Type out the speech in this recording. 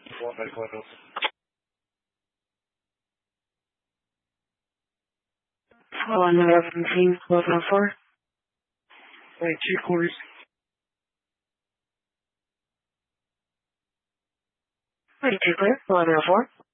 On the reference team, 1204. Wait, chief quarters. Ready to clear, 1104.